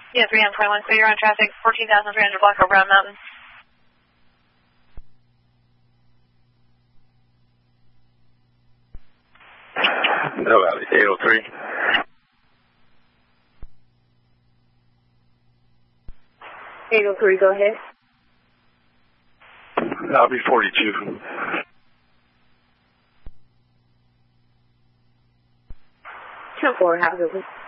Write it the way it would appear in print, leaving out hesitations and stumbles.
Yeah, 321, so you're on traffic, 14,300 block over Brown Mountain. No Valley, 803. Go ahead. I'll be 42. 10-4, have a good one.